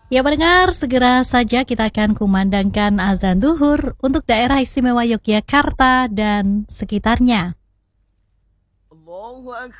Ya pendengar, segera saja kita akan kumandangkan azan duhur untuk daerah istimewa Yogyakarta dan sekitarnya.